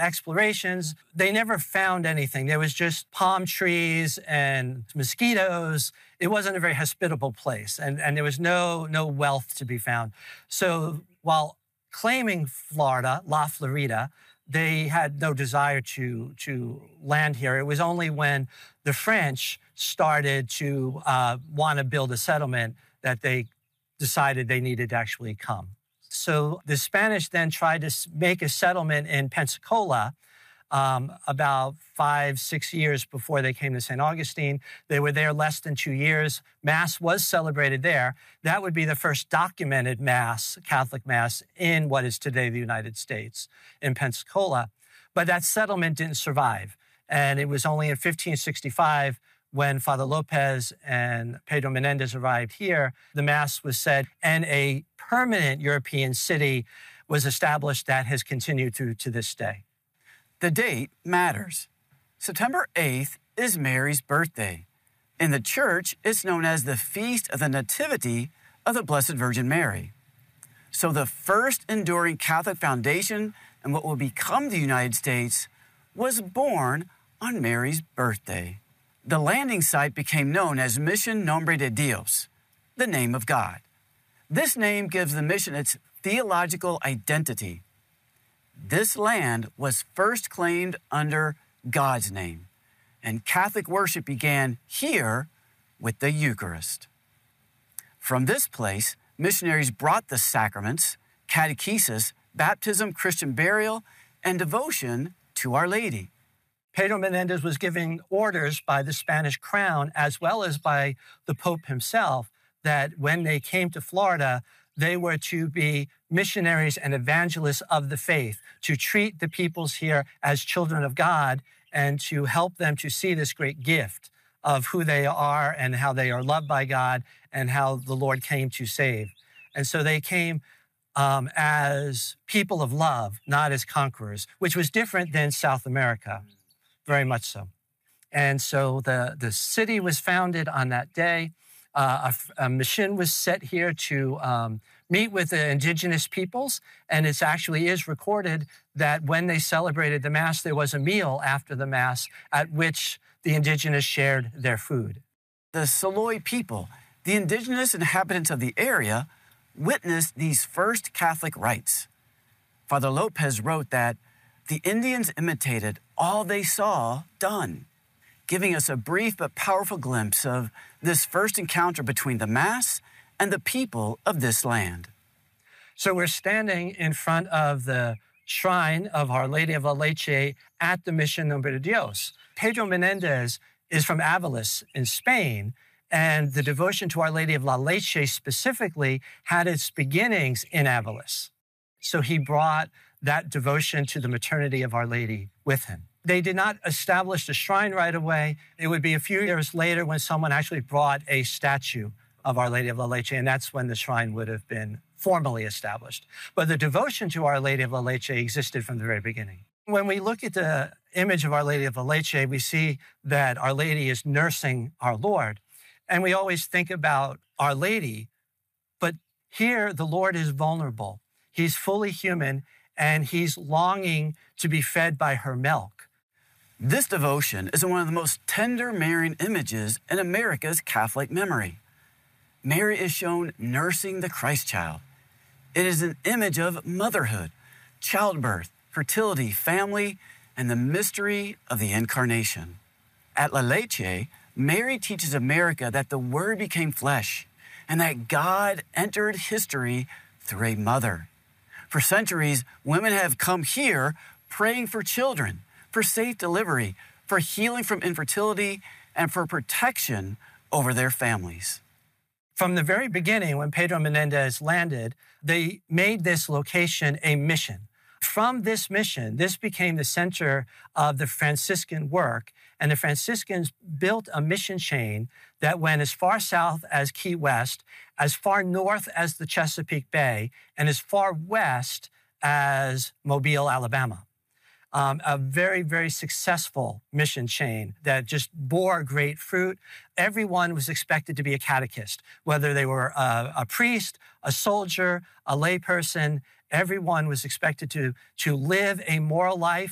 explorations, they never found anything. There was just palm trees and mosquitoes. It wasn't a very hospitable place, and there was no wealth to be found. So while claiming Florida, La Florida, they had no desire to land here. It was only when the French started to want to build a settlement that they decided they needed to actually come. So the Spanish then tried to make a settlement in Pensacola about 5-6 years before they came to St. Augustine. They were there less than 2 years. Mass was celebrated there. That would be the first documented Mass, Catholic Mass, in what is today the United States, in Pensacola. But that settlement didn't survive. And it was only in 1565 when Father Lopez and Pedro Menendez arrived here, the Mass was said, and a permanent European city was established that has continued to this day. The date matters. September 8th is Mary's birthday. In the Church, it's known as the Feast of the Nativity of the Blessed Virgin Mary. So the first enduring Catholic foundation and what will become the United States was born on Mary's birthday. The landing site became known as Mission Nombre de Dios, the name of God. This name gives the mission its theological identity. This land was first claimed under God's name, and Catholic worship began here with the Eucharist. From this place, missionaries brought the sacraments, catechesis, baptism, Christian burial, and devotion to Our Lady. Pedro Menendez was giving orders by the Spanish crown as well as by the Pope himself that when they came to Florida, they were to be missionaries and evangelists of the faith, to treat the peoples here as children of God and to help them to see this great gift of who they are and how they are loved by God and how the Lord came to save. And so they came as people of love, not as conquerors, which was different than South America. Very much so. And so the city was founded on that day. A mission was set here to meet with the indigenous peoples. And it actually is recorded that when they celebrated the Mass, there was a meal after the Mass at which the indigenous shared their food. The Saloy people, the indigenous inhabitants of the area, witnessed these first Catholic rites. Father Lopez wrote that the Indians imitated all they saw done, giving us a brief but powerful glimpse of this first encounter between the Mass and the people of this land. So we're standing in front of the shrine of Our Lady of La Leche at the Mission Nombre de Dios. Pedro Menendez is from Aviles in Spain, and the devotion to Our Lady of La Leche specifically had its beginnings in Aviles. So he brought that devotion to the maternity of Our Lady with him. They did not establish the shrine right away. It would be a few years later when someone actually brought a statue of Our Lady of La Leche, and that's when the shrine would have been formally established. But the devotion to Our Lady of La Leche existed from the very beginning. When we look at the image of Our Lady of La Leche, we see that Our Lady is nursing our Lord. And we always think about Our Lady, but here the Lord is vulnerable. He's fully human, and he's longing to be fed by her milk. This devotion is one of the most tender Marian images in America's Catholic memory. Mary is shown nursing the Christ child. It is an image of motherhood, childbirth, fertility, family, and the mystery of the Incarnation. At La Leche, Mary teaches America that the Word became flesh and that God entered history through a mother. For centuries, women have come here praying for children, for safe delivery, for healing from infertility, and for protection over their families. From the very beginning, when Pedro Menendez landed, they made this location a mission. From this mission, this became the center of the Franciscan work, and the Franciscans built a mission chain that went as far south as Key West, as far north as the Chesapeake Bay, and as far west as Mobile, Alabama. A very, very successful mission chain that just bore great fruit. Everyone was expected to be a catechist, whether they were a priest, a soldier, a layperson. Everyone was expected to live a moral life